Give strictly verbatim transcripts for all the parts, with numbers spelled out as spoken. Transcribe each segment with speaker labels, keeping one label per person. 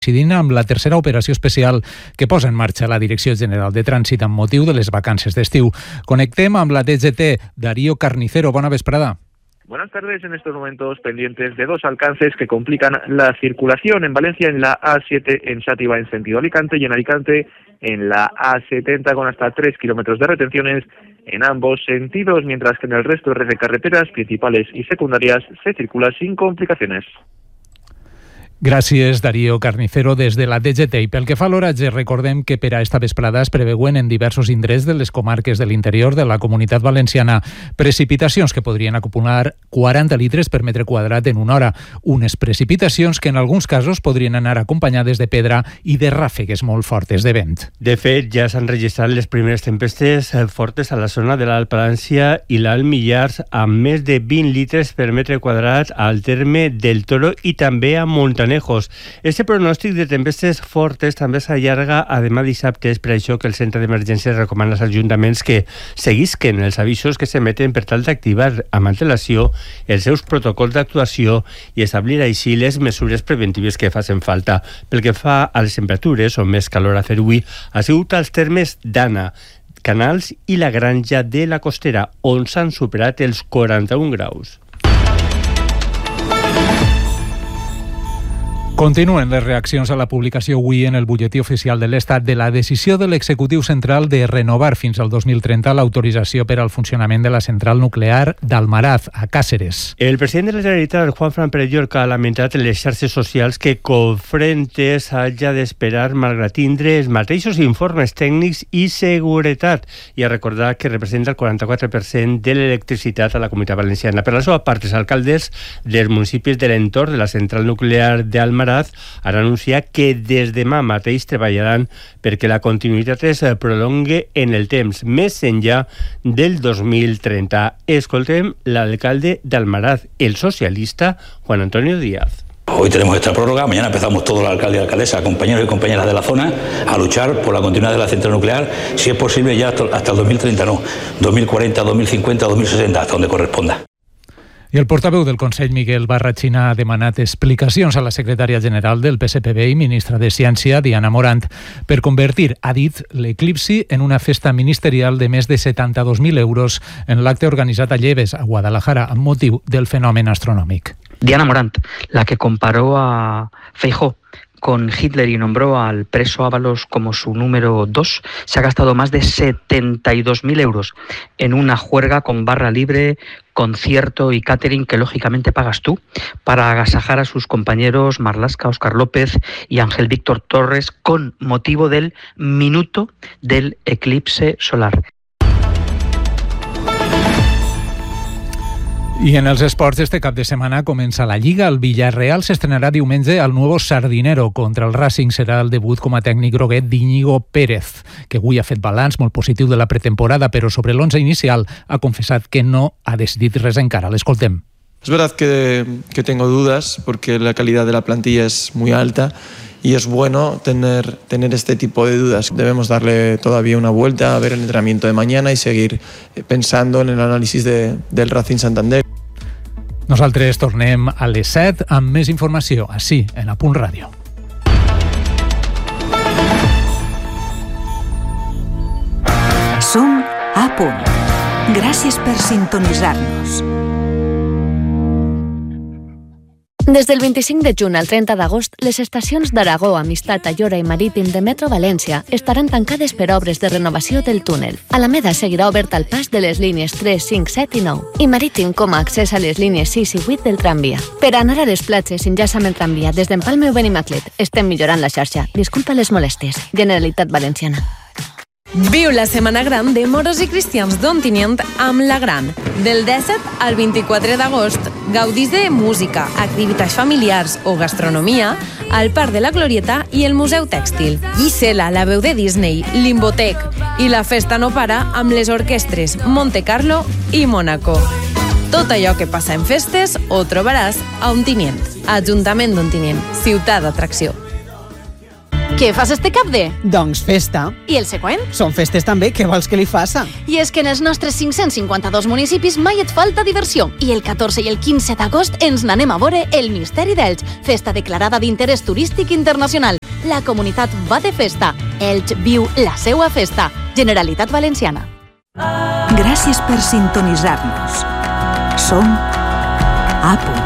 Speaker 1: coincidint amb la tercera operació especial que posa en marxa la Direcció General de Trànsit amb motiu de les vacances d'estiu. Connectem amb la D G T. Darío Carnicero, bona vesprada.
Speaker 2: Buenas tardes. En estos momentos pendientes de dos alcances que complican la circulación en Valencia en la A siete en Xàtiva en sentido Alicante y en Alicante en la A setenta con hasta tres kilómetros de retenciones en ambos sentidos, mientras que en el resto de carreteras principales y secundarias se circula sin complicaciones.
Speaker 1: Gràcies, Darío Carnicero, des de la D G T. I pel que fa a l'oratge, recordem que per a esta vesprada es preveuen en diversos indrets de les comarques de l'interior de la Comunitat Valenciana precipitacions que podrien acumular quaranta litres per metre quadrat en una hora. Unes precipitacions que en alguns casos podrien anar acompanyades de pedra i de ràfegues molt fortes de vent.
Speaker 3: De fet, ja s'han registrat les primeres tempestes fortes a la zona de l'Alt Palància i l'Alt Millars amb més de vint litres per metre quadrat al terme del Toro i també a Montaner. Este pronòstic de tempestes fortes també s'allarga a demà dissabte. És per això que el Centre d'Emergències recomana als ajuntaments que seguisquen els avisos que s'emeten per tal d'activar amb antelació els seus protocols d'actuació i establir així les mesures preventives que facin falta. Pel que fa a les temperatures, on més calor ha fet avui, ha sigut als termes d'Anna, Canals i la Granja de la Costera, on s'han superat els quaranta-un graus.
Speaker 1: Continuen les reaccions a la publicació avui en el butlletí oficial de l'Estat de la decisió de l'executiu central de renovar fins al dos mil trenta l'autorització per al funcionament de la central nuclear d'Almaraz, a Càceres.
Speaker 3: El president de la Generalitat, Juanfran Pérez-Llorca, ha lamentat en les xarxes socials que Cofrentes hagi d'esperar malgrat tindre els mateixos informes tècnics i seguretat, i ha recordat que representa el quaranta-quatre per cent de l'electricitat a la Comunitat Valenciana. Per la seva part, els alcaldes dels municipis de l'entorn de la central nuclear d'Almaraz han anunciat que des de demà mateix treballaran perquè la continuïtat es prolongui en el temps, més enllà del dos mil trenta. Escoltem l'alcalde d'Almaraz, el socialista Juan Antonio Díaz.
Speaker 4: Hoy tenemos esta prórroga, mañana empezamos todos los alcaldes y alcaldesas, compañeros y compañeras de la zona, a luchar por la continuidad de la central nuclear, si es posible ya hasta el dos mil treinta, no, dos mil cuarenta, dos mil cincuenta, dos mil sesenta, hasta donde corresponda.
Speaker 1: I el portaveu del Consell, Miguel Barrachina, ha demanat explicacions a la secretària general del P S P B i ministra de Ciència, Diana Morant, per convertir, ha dit, l'eclipsi en una festa ministerial de més de setanta-dos mil euros en l'acte organitzat a Lleves, a Guadalajara, amb motiu del fenomen astronòmic.
Speaker 5: Diana Morant, la que comparó a Feijóo con Hitler y nombró al preso Ábalos como su número dos, se ha gastado más de setenta y dos mil euros en una juerga con barra libre, concierto y catering que lógicamente pagas tú para agasajar a sus compañeros Marlaska, Óscar López y Ángel Víctor Torres con motivo del minuto del eclipse solar.
Speaker 1: I en els esports, este cap de setmana comença la Lliga. El Villarreal s'estrenarà diumenge al Nuevo Sardinero. Contra el Racing serà el debut com a tècnic groguet d'Íñigo Pérez, que avui ha fet balanç molt positiu de la pretemporada, però sobre l'onze inicial ha confessat que no ha decidit res encara. L'escoltem.
Speaker 6: Es verdad que, que tengo dudas porque la calidad de la plantilla es muy alta y es bueno tener, tener este tipo de dudas. Debemos darle todavía una vuelta, a ver el entrenamiento de mañana y seguir pensando en el análisis de, del Racing Santander.
Speaker 1: Nosaltres tornem a les set amb més informació, així, en A Punt Ràdio.
Speaker 7: Som A Punt. Gràcies per sintonitzar-nos.
Speaker 8: Des del vint-i-cinc de juny al trenta d'agost, les estacions d'Aragó, Amistat, Ayora i Marítim de Metro València estaran tancades per obres de renovació del túnel. Alameda seguirà obert al pas de les línies tres, cinc, set i nou i Marítim com a accés a les línies sis i vuit del tramvia. Per anar a les platges s'enllaça amb el tramvia des d'Empalme o Benimaclet. Estem millorant la xarxa. Disculpa les molèsties. Generalitat Valenciana.
Speaker 9: Viu la Setmana Gran de Moros i Cristians d'Ontinyent amb La Gran. Del disset al vint-i-quatre d'agost, gaudís de música, activitats familiars o gastronomia al Parc de la Glorieta i el Museu Tèxtil. Gisela, la veu de Disney, Limbotec i la festa no para amb les orquestres Monte Carlo i Mónaco. Tot allò que passa en festes ho trobaràs a Ontinyent. Ajuntament d'Ontinyent, ciutat d'atracció.
Speaker 10: Què fas este cap de?
Speaker 11: Doncs festa.
Speaker 10: I el següent?
Speaker 11: Són festes també, què vols que li faça?
Speaker 10: I és que en els nostres cinc-cents cinquanta-dos municipis mai et falta diversió. I el catorze i el quinze d'agost ens n'anem a veure el Misteri d'Elx, festa declarada d'interès turístic internacional. la comunitat va de festa. Elx viu la seua festa. Generalitat Valenciana.
Speaker 7: Gràcies per sintonitzar-nos. Som a punt.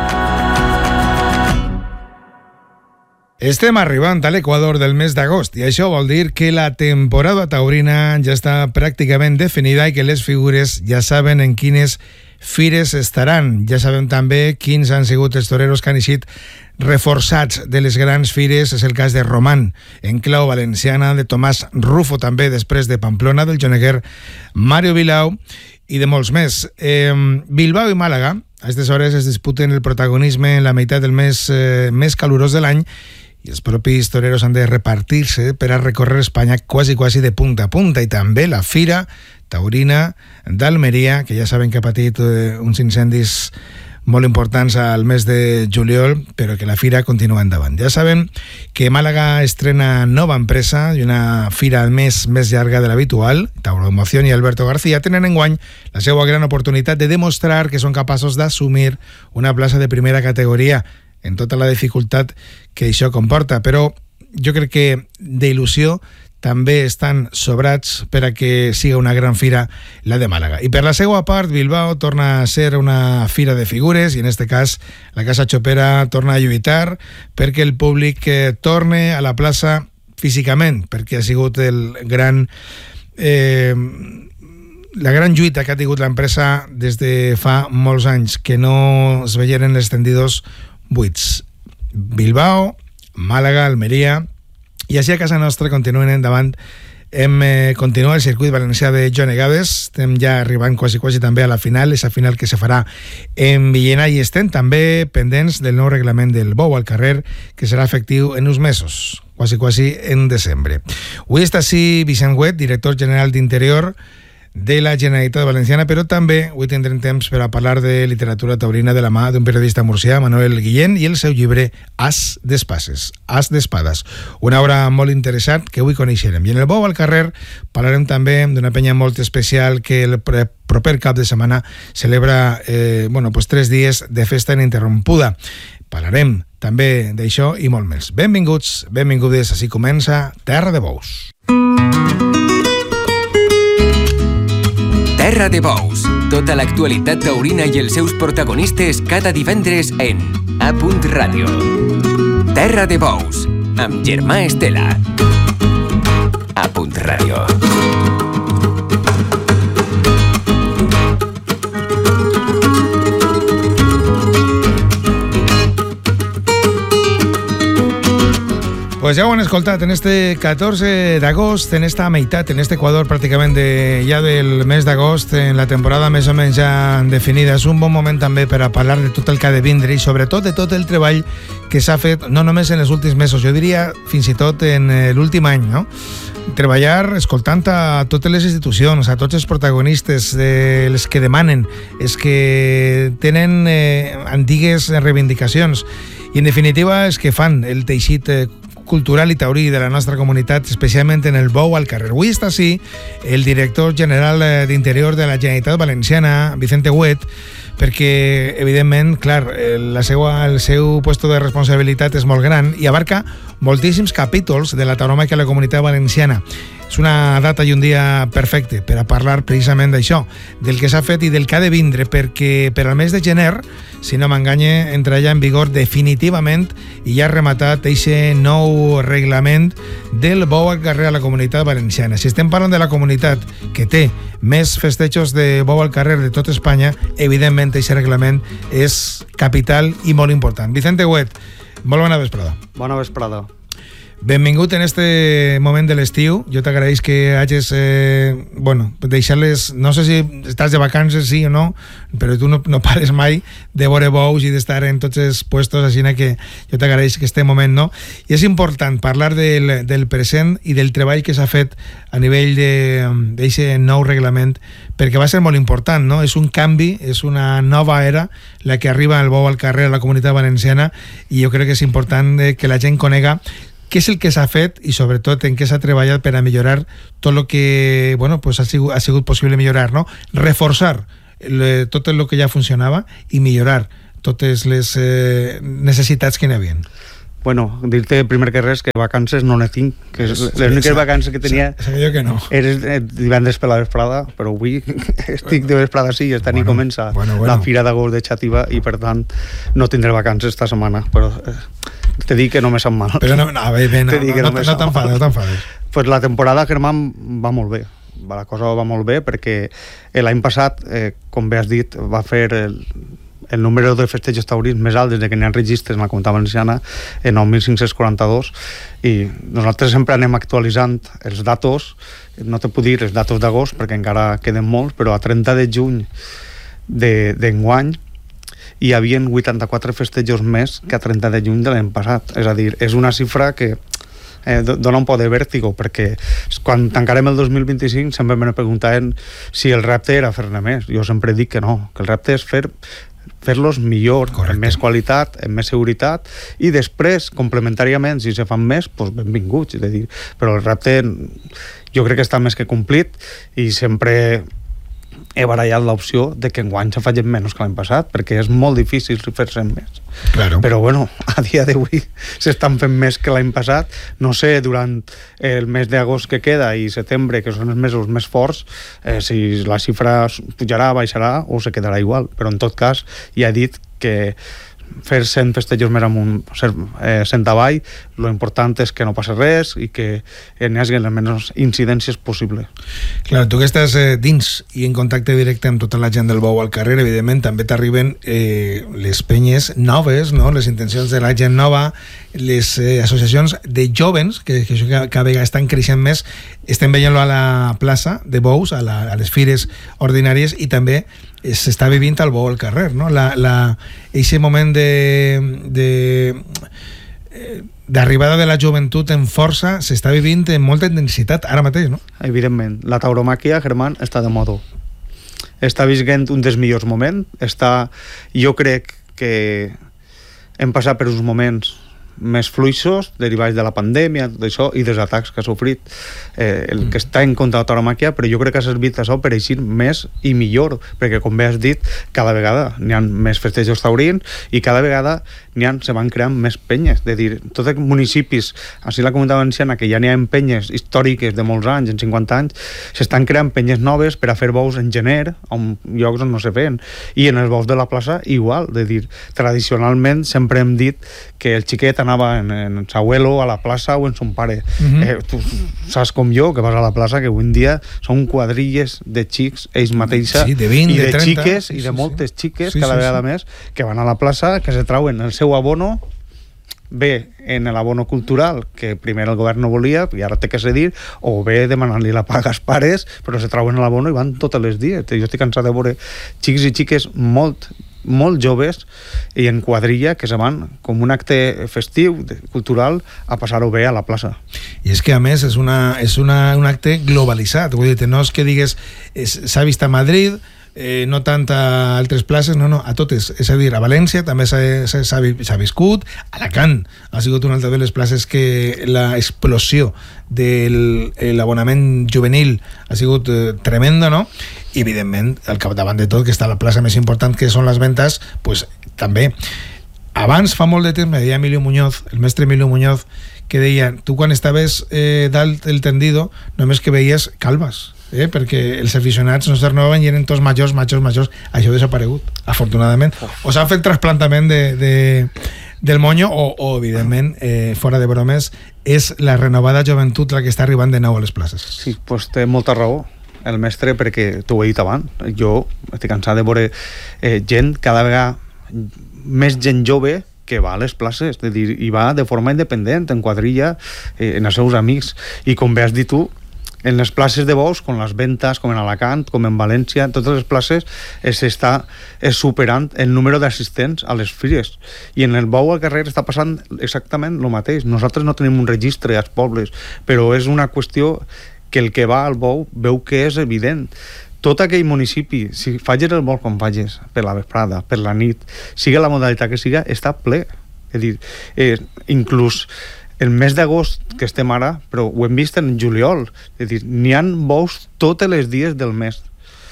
Speaker 12: Estem arribant a l'equador del mes d'agost i això vol dir que la temporada taurina ja està pràcticament definida i que les figures ja saben en quines fires estaran. Ja sabem també quins han sigut els toreros que han eixit reforçats de les grans fires. És el cas de Román, en clau valenciana, de Tomàs Rufo també després de Pamplona, del joneguer Mario Vilau i de molts més. Eh, Bilbao i Màlaga a aquestes hores es disputen el protagonisme en la meitat del mes eh, més calorós de l'any i els propis toreros han de repartir-se per a recórrer Espanya quasi quasi de punta a punta, i també la Fira Taurina d'Almeria, que ja saben que ha patit eh, uns incendis molt importants al mes de juliol, però que la fira continua endavant. Ja saben que Màlaga estrena nova empresa i una fira més més llarga de l'habitual. Tauromoción i Alberto García tenen enguany la seva gran oportunitat de demostrar que són capaços d'assumir una plaça de primera categoria en tota la dificultat que això comporta, però jo crec que d'il·lusió també estan sobrats per a que siga una gran fira la de Màlaga. I per la seva part, Bilbao torna a ser una fira de figures i en este cas la Casa Chopera torna a lluitar perquè el públic eh, torne a la plaça físicament, perquè ha sigut el gran eh, la gran lluita que ha tingut l'empresa des de fa molts anys, que no es veien els tendidors buits. Bilbao, Màlaga, Almeria, i així a casa nostra continuen endavant. Hem eh, continuat el circuit valencià de Jonegades, estem ja arribant quasi quasi també a la final, és la final que se farà en Villena, i estem també pendents del nou reglament del bou al carrer, que serà efectiu en uns mesos, quasi quasi en desembre. Avui està així Vicent Huet, director general d'Interior de la Generalitat Valenciana, però també avui tindrem temps per a parlar de literatura taurina de la mà d'un periodista murcià, Manuel Guillén, i el seu llibre As d'Espases, As d'Espades, una obra molt interessant que avui coneixerem. I en el bou al carrer parlarem també d'una penya molt especial que el proper cap de setmana celebra eh, bueno, pues tres dies de festa ininterrompuda. Parlarem també d'això i molt més. Benvinguts, benvingudes, així comença Terra de Bous.
Speaker 13: Terra de Bous. Tota l'actualitat taurina i els seus protagonistes cada divendres en A Punt Ràdio. Terra de Bous, amb Germà Estela. A Punt Ràdio.
Speaker 12: Pues ja ho han escoltat, en este catorze d'agost, en esta meitat, en este Equador pràcticament de, ja del mes d'agost, en la temporada més o menys ja definida, és un bon moment també per a parlar de tot el que ha de vindre i sobretot de tot el treball que s'ha fet, no només en els últims mesos, jo diria fins i tot en l'últim any, no? Treballar escoltant a totes les institucions, a tots els protagonistes, eh, els que demanen, els que tenen eh, antigues reivindicacions i en definitiva els que fan el teixit eh, cultural i taurí de la nostra comunitat, especialment en el bou al carrer. Avui està així el director general d'Interior de la Generalitat Valenciana, Vicent Huet, perquè, evidentment, clar, la seva, el seu puesto de responsabilitat és molt gran i abarca moltíssims capítols de la tauromàquia a la comunitat valenciana. És una data i un dia perfecte per a parlar precisament d'això, del que s'ha fet i del que ha de vindre, perquè per al mes de gener, si no m'enganye, entrarà ja en vigor definitivament i ja ha rematat aquest nou reglament del bou al carrer a la comunitat valenciana. Si estem parlant de la comunitat que té més festejos de bou al carrer de tot Espanya, evidentment aquest reglament és capital i molt important. Vicente Huet, molt bona vesprada.
Speaker 14: Bona vesprada.
Speaker 12: Benvingut en este moment de l'estiu. Jo t'agraeix que hagis eh, bueno, deixar-les, no sé si estàs de vacances, sí o no, però tu no, no pares mai de veure bous i d'estar en tots els puestos, així que jo t'agraeix que este moment, no? I és important parlar del, del present i del treball que s'ha fet a nivell d'aquest nou reglament, perquè va ser molt important, no? És un canvi, és una nova era la que arriba al bou al carrer a la comunitat valenciana, i jo crec que és important que la gent conega què és el que s'ha fet i sobretot en què s'ha treballat per a millorar tot el que bueno, pues ha, sigut, ha sigut possible millorar, no? Reforçar el, tot el que ja funcionava i millorar totes les eh, necessitats que n'hi havia.
Speaker 14: Bueno, dir-te primer que res que vacances no ne tinc, que és, les úniques vacances que tenia
Speaker 12: jo que no.
Speaker 14: era divendres per la vesprada, però avui estic de vesprada sí, esta nit
Speaker 12: bueno,
Speaker 14: comença
Speaker 12: bueno, bueno.
Speaker 14: la Fira d'Agost de Xàtiva i per tant no tindré vacances esta setmana, però eh, te dic que no me sap mal.
Speaker 12: Però no, no, bé, bé, no, no, no, no, no t'enfades, no t'enfades.
Speaker 14: Pues la temporada Germán va molt bé, la cosa va molt bé perquè l'any passat, eh, com bé has dit, va fer el, el número de festejos taurins més alt des de que n'hi ha registres en la Comunitat Valenciana, en nou mil cinc-cents quaranta-dos, i nosaltres sempre anem actualitzant els datos, no te puc dir els datos d'agost perquè encara queden molts, però a trenta de juny d'enguany hi havia vuitanta-quatre festejos més que a trenta de juny de l'any passat, és a dir, és una xifra que Eh, dona un poc de vèrtigo, perquè quan tancarem el dos mil vint-i-cinc sempre me preguntaven si el repte era fer-ne més. Jo sempre dic que no, que el repte és fer fer-los millor, Correcte. Amb més qualitat, amb més seguretat, i després, complementàriament, si se fan més, doncs benvinguts, és a dir, però el repte jo crec que està més que complit, i sempre he barallat l'opció de que enguany se facin menys que l'any passat, perquè és molt difícil fer-se'n més.
Speaker 12: Claro.
Speaker 14: Però bueno, a dia d'avui s'estan fent més que l'any passat. No sé, durant el mes d'agost que queda i setembre, que són els mesos més forts, eh, si la xifra pujarà, baixarà o se quedarà igual. Però en tot cas, ja he dit que fer cent festejos més amunt, eh, cent avall, lo important és que no passi res i que n'hi hagi les menys incidències possible.
Speaker 12: Clar, tu que estàs eh, dins i en contacte directe amb tota la gent del bou al carrer, evidentment també t'arriben eh, les penyes noves, no? Les intencions de la gent nova, les eh, associacions de jovens, que, que això cada vegada estan creixent més, estem veient-lo a la plaça de bous, a, la, a les fires ordinàries, i també s'està vivint al bou al carrer, no? La, la, eixe moment de, de d'arribada de la joventut en força s'està vivint amb molta intensitat ara mateix, no?
Speaker 14: Evidentment, la tauromàquia, Germán, està de moda. Està visquent un dels millors moments, està, jo crec que hem passat per uns moments més fluixos, derivats de la pandèmia, tot això, i dels atacs que ha sofrit eh, el que està en contra de la tauromàquia, però jo crec que ha servit això per eixir més i millor, perquè com bé has dit, cada vegada n'hi ha més festejos taurins i cada vegada n'hi ha, se van creant més penyes, de dir, tots els municipis, així la Comunitat Valenciana, que ja n'hi ha penyes històriques de molts anys, en cinquanta anys, s'estan creant penyes noves per a fer bous en gener, en llocs on no se feien, i en els bous de la plaça igual, de dir, tradicionalment sempre hem dit que el xiquet anava en, en sa abuelo a la plaça o en son pare. Uh-huh. eh, tu saps com jo, que vas a la plaça, que avui en dia són quadrilles de xics ells mateixa,
Speaker 12: sí, de vint,
Speaker 14: i de,
Speaker 12: de trenta,
Speaker 14: xiques,
Speaker 12: sí,
Speaker 14: i de
Speaker 12: sí,
Speaker 14: moltes
Speaker 12: sí.
Speaker 14: xiques,
Speaker 12: sí,
Speaker 14: cada
Speaker 12: sí,
Speaker 14: vegada
Speaker 12: sí.
Speaker 14: més, que van a la plaça, que se trauen el seu abono, bé en l'abono cultural, que primer el govern no volia, i ara té que cedir, o bé demanant-li la paga als pares, però se trauen l'abono i van totes les dies. Jo estic cansat de veure xics i xiques molt molt joves i en quadrilla que se van com un acte festiu, cultural, a passar-ho bé a la plaça.
Speaker 12: I és que a més és, una, és una, un acte globalitzat, vull dir, no és que digues s'ha vist a Madrid, eh, no tant a altres places, no, no, a totes, és a dir, a València també s'ha viscut, a Alacant ha sigut una altra de les places que l'explosió de l'abonament juvenil ha sigut eh, tremenda, no? I evidentment al capdavant de tot, que està la plaça més important, que són les ventes, pues també abans, fa molt de temps, me deia Emilio Muñoz, el mestre Emilio Muñoz, que deia, tu quan estaves eh, dalt del tendido només que veies calvas, eh? Perquè els aficionats no es renoven i eren tots majors, majors, majors. Això ha desaparegut, afortunadament, o s'han fet trasplantament de, de, del monyo o, o evidentment, eh, fora de bromes, és la renovada joventut la que està arribant de nou a les places.
Speaker 14: Sí, doncs té molta raó el mestre, perquè t'ho he dit abans, jo estic cansat de veure eh, gent, cada vegada més gent jove que va a les places, de dir, i va de forma independent, en quadrilla, eh, en els seus amics, i com bé has dit tu, en les places de bous, com les ventes, com en Alacant, com en València, en totes les places s'està superant el número d'assistents a les fires, i en el bou al carrer està passant exactament el mateix. Nosaltres no tenim un registre als pobles, però és una qüestió que el que va al bou veu que és evident. Tot aquell municipi, si facis el bou com facis, per la vesprada, per la nit, siga la modalitat que siga, està ple. És a dir, eh, inclús el mes d'agost que estem ara, però ho hem vist en juliol, és a dir, n'hi ha bous totes les dies del mes.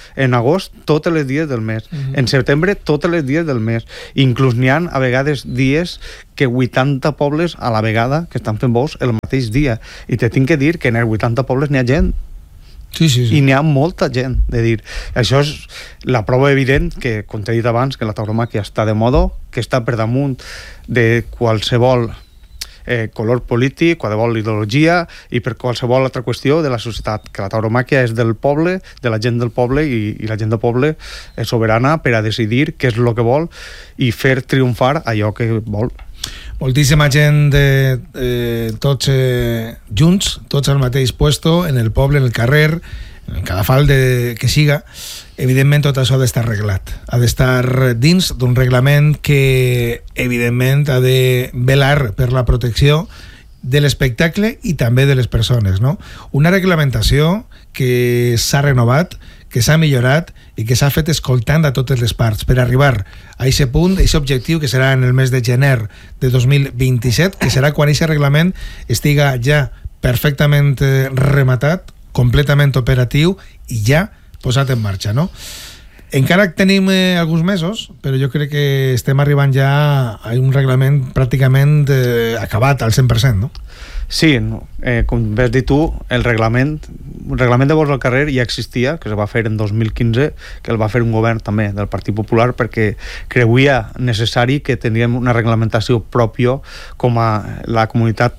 Speaker 14: En agost, totes les dies del mes. Mm-hmm. En setembre, totes les dies del mes. Inclús n'hi ha, a vegades, dies que vuitanta pobles a la vegada que estan fent bous el mateix dia. I te tinc que dir que en els vuitanta pobles n'hi ha gent.
Speaker 12: Sí, sí, sí.
Speaker 14: I n'hi ha molta gent, de dir, això és la prova evident que, com t'he dit abans, que la tauromàquia està de moda, que està per damunt de qualsevol eh, color polític, qualsevol ideologia i per qualsevol altra qüestió de la societat, que la tauromàquia és del poble, de la gent del poble, i, i la gent del poble és soberana per a decidir què és el que vol i fer triomfar allò que vol.
Speaker 12: Moltíssima gent de, eh, tots eh, junts, tots al mateix puesto, en el poble, en el carrer, en el cadafal de, que siga. Evidentment tot això ha d'estar arreglat, ha d'estar dins d'un reglament que evidentment ha de velar per la protecció de l'espectacle i també de les persones, no? Una reglamentació que s'ha renovat, que s'ha millorat i que s'ha fet escoltant a totes les parts per arribar a aquest punt, a aquest objectiu que serà en el mes de gener de dos mil vint-i-set, que serà quan aquest reglament estiga ja perfectament rematat, completament operatiu i ja posat en marxa, no? Encara tenim eh, alguns mesos, però jo crec que estem arribant ja a un reglament pràcticament eh, acabat al cent per cent, no?
Speaker 14: Sí, no. Eh, com vas dir tu, el reglament, el reglament de bous al carrer ja existia, que es va fer en dos mil quinze, que el va fer un govern també del Partit Popular, perquè creuia necessari que teníem una reglamentació pròpia com a la comunitat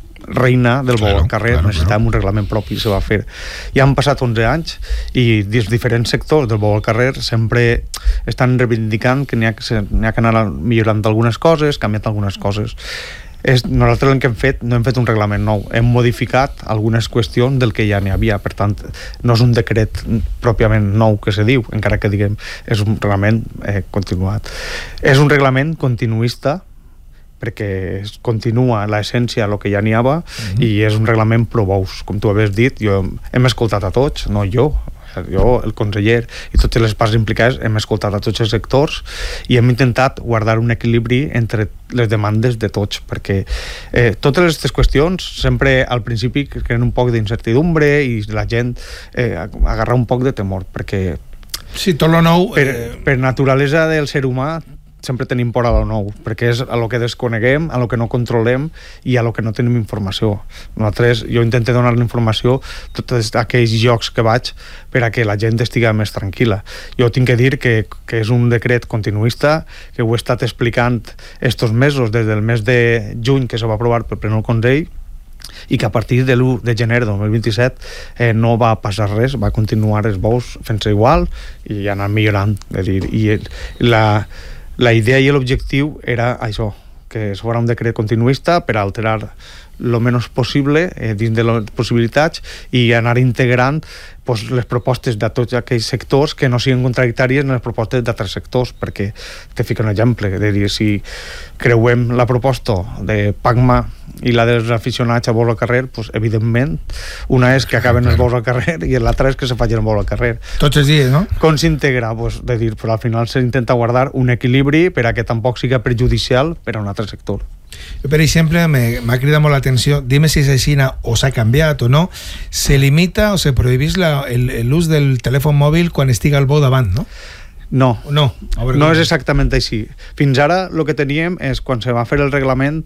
Speaker 14: reina del bou al carrer, claro, necessitàvem claro. un reglament propi i se va fer. Ja han passat onze anys i dins diferents sectors del bou al carrer sempre estan reivindicant que n'hi ha, n'hi ha que anar millorant algunes coses, canviant algunes coses. És, nosaltres el que hem fet, no hem fet un reglament nou, hem modificat algunes qüestions del que ja n'hi havia, per tant no és un decret pròpiament nou que se diu, encara que diguem és un reglament eh, continuat. És un reglament continuista perquè continua l'essència del que ja n'hi havia, mm-hmm. i és un reglament pro bous, com tu havies dit. Jo hem escoltat a tots, no jo, jo, el conseller i totes les parts implicades hem escoltat a tots els sectors i hem intentat guardar un equilibri entre les demandes de tots, perquè eh, totes aquestes qüestions sempre al principi creen un poc d'incertidumbre i la gent eh, agarra un poc de temor, perquè
Speaker 12: sí, tot lo nou
Speaker 14: per,
Speaker 12: eh...
Speaker 14: per naturalesa del ser humà sempre tenim por a lo nou, perquè és a lo que desconeguem, a lo que no controlem i a lo que no tenim informació. Nosaltres, jo intento donar la informació a tots aquells llocs que vaig per a que la gent estigui més tranquil·la. Jo tinc que dir que, que és un decret continuista, que ho he estat explicant estos mesos, des del mes de juny que se va aprovar per pleno el Consell, i que a partir de l'u de gener de dos mil vint-i-set eh, no va passar res, va continuar els bous fent-se igual i anar millorant. És dir, i la La idea i l'objectiu era això, que es fos un decret continuista per alterar el menys possible eh, dins de les possibilitats i anar integrant pues, les propostes de tots aquells sectors que no siguin contradictàries en les propostes d'altres sectors, perquè te fico un exemple, de dir, si creuem la proposta de Pacma i la dels aficionats a bous al carrer, pues, evidentment una és que acaben els bous al carrer i l'altra és que se facin el bous al carrer.
Speaker 12: Tots els dies, no?
Speaker 14: Com s'integra? Pues, de dir, però al final s'intenta guardar un equilibri per a que tampoc siga perjudicial per a un altre sector.
Speaker 12: Per exemple, m'ha cridat molt l'atenció, dime si és així o s'ha canviat o no, se limita o se prohibís l'ús del telèfon mòbil quan estiga el bou davant, no?
Speaker 14: No,
Speaker 12: no,
Speaker 14: no és exactament així. Fins ara el que teníem és, quan se va fer el reglament,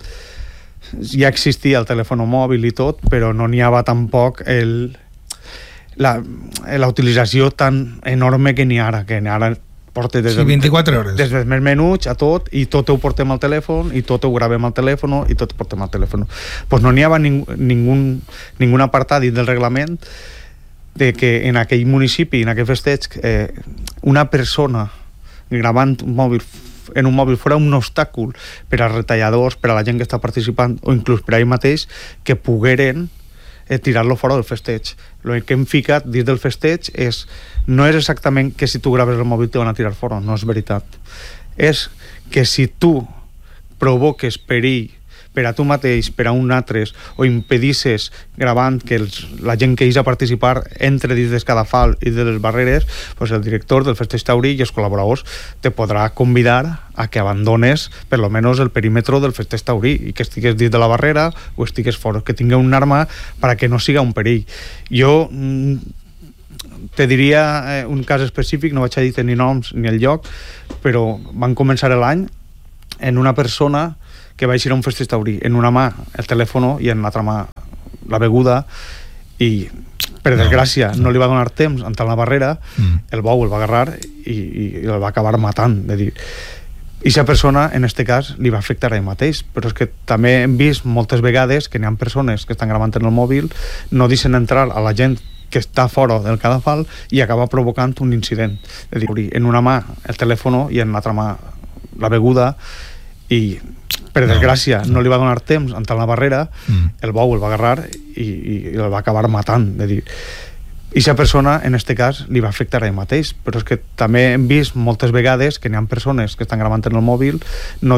Speaker 14: ja existia el telèfon mòbil i tot, però no n'hi havia tampoc el, la, la utilització tan enorme que n'hi ha ara, que ara porta des,
Speaker 12: sí, vint-i-quatre hores.
Speaker 14: Des dels més menuts a tot, i tot ho portem al telèfon, i tot ho gravem al telèfon, i tot ho portem al telèfon. Pues no n'hi havia ning, ningun, ningun apartat dins del reglament de que en aquell municipi, en aquell festeig, eh, una persona gravant un mòbil en un mòbil fora un obstàcul per als retalladors, per a la gent que està participant, o inclús per a ells mateix, que pogueren eh, tirar-lo fora del festeig. El que hem ficat dins del festeig és, no és exactament que si tu graves el mòbil te van a tirar fora, no és veritat. És que si tu provoques perill per a tu mateix, per a un altre, o impedisses gravant que els, la gent que hi ha a participar entre dins del cadafal i de les barreres, pues el director del festeig taurí i els col·laboradors te podrà convidar a que abandones per lo menos el perímetre del festeig taurí i que estigues dins de la barrera o estigues fora, que tingui un arma per a que no siga un perill. Jo te diria eh, un cas específic, no vaig a dir ni noms ni el lloc, però van començar l'any en una persona que va eixir a un festeig taurí, en una mà el telèfon i en l'altra mà la beguda, i per desgràcia no li va donar temps a entrar a la barrera, mm. el bou el va agarrar i, i el va acabar matant. És dir, i aquesta persona, en aquest cas, li va afectar a ell mateix, però és que també hem vist moltes vegades que n'hi ha persones que estan gravant en el mòbil, no deixen entrar a la gent que està fora del cadafal i acaba provocant un incident. És dir, en una mà el telèfon i en l'altra mà la beguda, i per desgràcia no li va donar temps a entrar a la barrera, mm. el bou el va agarrar i, i el va acabar matant. És dir, i aquesta persona, en aquest cas, li va afectar a ell mateix, però és que també hem vist moltes vegades que n'hi ha persones que estan gravant en el mòbil, no